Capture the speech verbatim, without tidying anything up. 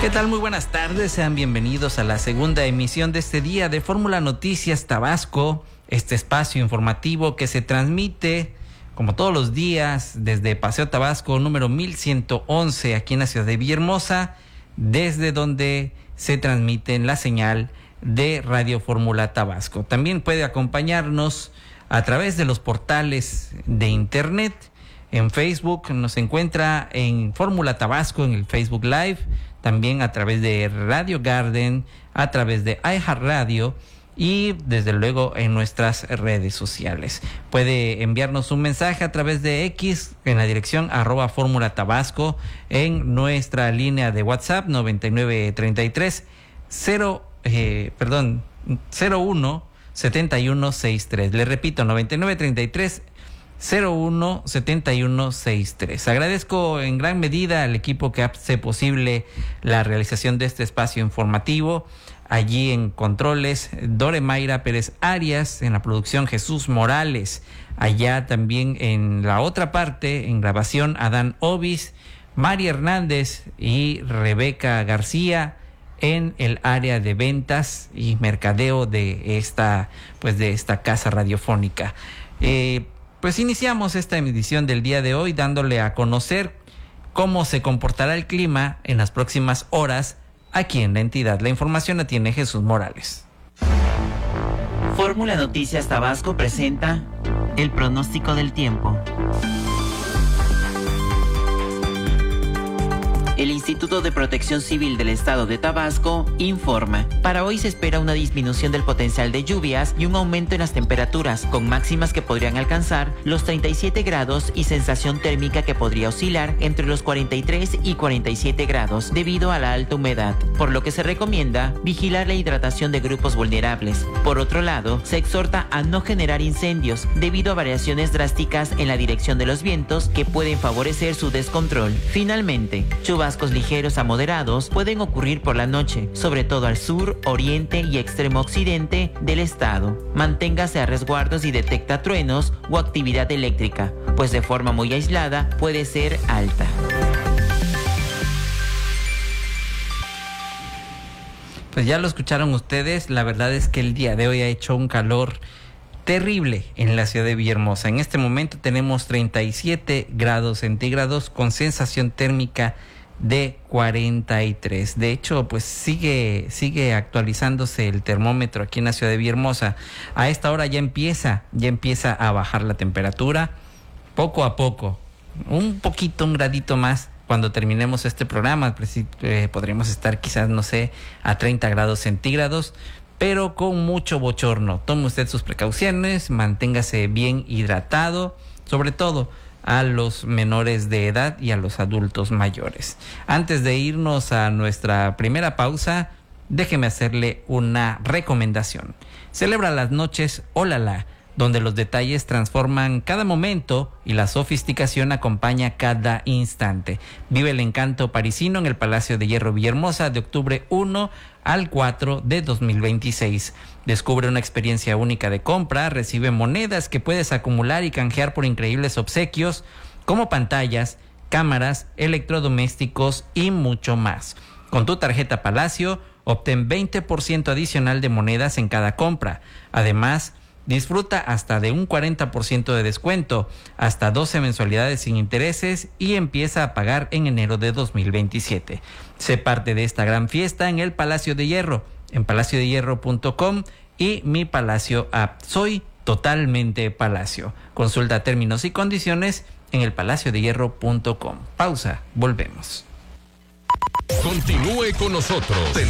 ¿Qué tal? Muy buenas tardes, sean bienvenidos a la segunda emisión de este día de Fórmula Noticias Tabasco, este espacio informativo que se transmite como todos los días desde Paseo Tabasco número mil ciento once aquí en la ciudad de Villahermosa, desde donde se transmite en la señal de Radio Fórmula Tabasco. También puede acompañarnos a través de los portales de internet. En Facebook nos encuentra en Fórmula Tabasco en el Facebook Live, también a través de Radio Garden, a través de iHeartRadio y desde luego en nuestras redes sociales. Puede enviarnos un mensaje a través de X en la dirección arroba Fórmula Tabasco, en nuestra línea de WhatsApp noventa y nueve treinta y tres cero, eh, perdón, cero uno setenta y uno sesenta y tres. Le repito, noventa y nueve treinta y tres cero uno setenta y uno sesenta y tres. Agradezco en gran medida al equipo que hace posible la realización de este espacio informativo. Allí en controles, Dore Mayra Pérez Arias, en la producción Jesús Morales, allá también en la otra parte, en grabación Adán Ovis, María Hernández y Rebeca García en el área de ventas y mercadeo de esta, pues de esta casa radiofónica. Eh, Pues iniciamos esta edición del día de hoy dándole a conocer cómo se comportará el clima en las próximas horas aquí en la entidad. La información la tiene Jesús Morales. Fórmula Noticias Tabasco presenta el pronóstico del tiempo. El Instituto de Protección Civil del Estado de Tabasco informa. Para hoy se espera una disminución del potencial de lluvias y un aumento en las temperaturas, con máximas que podrían alcanzar los treinta y siete grados y sensación térmica que podría oscilar entre los cuarenta y tres y cuarenta y siete grados debido a la alta humedad, por lo que se recomienda vigilar la hidratación de grupos vulnerables. Por otro lado, se exhorta a no generar incendios debido a variaciones drásticas en la dirección de los vientos que pueden favorecer su descontrol. Finalmente, chubascos ligeros a moderados pueden ocurrir por la noche, sobre todo al sur, oriente y extremo occidente del estado. Manténgase a resguardos y detecta truenos o actividad eléctrica, pues de forma muy aislada puede ser alta. Pues ya lo escucharon ustedes, la verdad es que el día de hoy ha hecho un calor terrible en la ciudad de Villahermosa. En este momento tenemos treinta y siete grados centígrados con sensación térmica de cuarenta y tres. De hecho, pues sigue sigue actualizándose el termómetro aquí en la ciudad de Villahermosa. A esta hora ya empieza, ya empieza a bajar la temperatura poco a poco, un poquito, un gradito más. Cuando terminemos este programa, pues, eh, podremos estar quizás, no sé, a treinta grados centígrados, pero con mucho bochorno. Tome usted sus precauciones, manténgase bien hidratado, sobre todo a los menores de edad y a los adultos mayores. Antes de irnos a nuestra primera pausa, déjeme hacerle una recomendación. Celebra las noches Olala, donde los detalles transforman cada momento y la sofisticación acompaña cada instante. Vive el encanto parisino en el Palacio de Hierro Villahermosa de octubre primero al cuatro de dos mil veintiséis. Descubre una experiencia única de compra, recibe monedas que puedes acumular y canjear por increíbles obsequios como pantallas, cámaras, electrodomésticos y mucho más. Con tu tarjeta Palacio, obtén veinte por ciento adicional de monedas en cada compra. Además, disfruta hasta de un cuarenta por ciento de descuento, hasta doce mensualidades sin intereses y empieza a pagar en enero de dos mil veintisiete. Sé parte de esta gran fiesta en el Palacio de Hierro, en palacio de hierro punto com y Mi Palacio App. Soy totalmente Palacio. Consulta términos y condiciones en el palacio de hierro punto com. Pausa, volvemos. Continúe con nosotros.